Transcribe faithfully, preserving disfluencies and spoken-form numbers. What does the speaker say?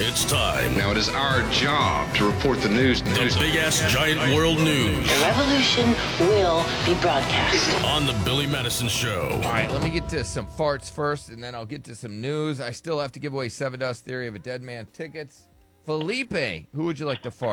It's time. Now it is our job to report the news. The big-ass giant world news. The revolution will be broadcast. On the Billy Madison Show. All right, let me get to some farts first, and then I'll get to some news. I still have to give away Seven Dust Theory of a Dead Man tickets. Felipe, who would you like to fart?